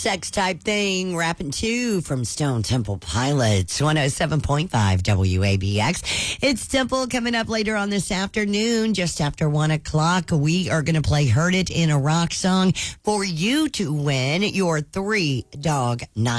Sex Type Thing, Rapping 2 from Stone Temple Pilots, 107.5 WABX. It's Temple coming up later on this afternoon, just after 1 o'clock. We are going to play Heard It in a Rock Song for you to win your $3 night.